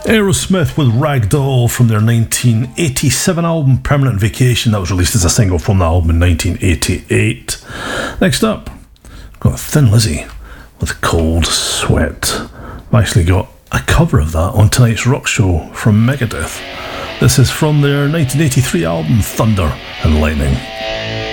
Aerosmith with Ragdoll from their 1987 album Permanent Vacation. That was released as a single from the album in 1988. Next up, got Thin Lizzy with Cold Sweat. I've actually got a cover of that on tonight's rock show from Megadeth. This is from their 1983 album Thunder and Lightning.